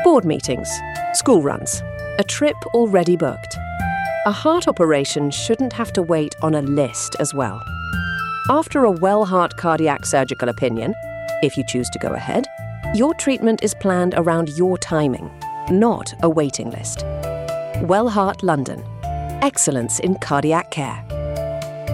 Board meetings, school runs, a trip already booked. A heart operation shouldn't have to wait on a list as well. After a Well-Heart cardiac surgical opinion, if you choose to go ahead, your treatment is planned around your timing, not a waiting list. Well-Heart London. Excellence in cardiac care.